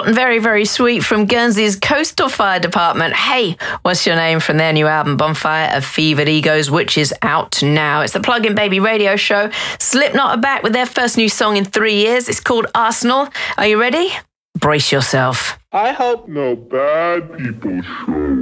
and very, very sweet from Guernsey's Coastal Fire Department. Hey, what's your name from their new album, Bonfire of Fevered Egos, which is out now. It's the Plug-in Baby radio show. Slipknot are back with their first new song in 3 years. It's called Arsenal. Are you ready? Brace yourself. I hope no bad people show.